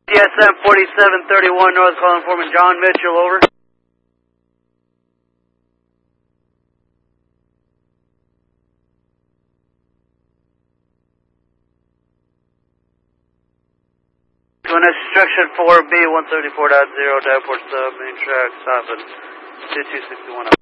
DSM 4731 North, calling foreman John Mitchell, over. To an instruction 4B 134.0, Davenport sub, main track, stopping 2261.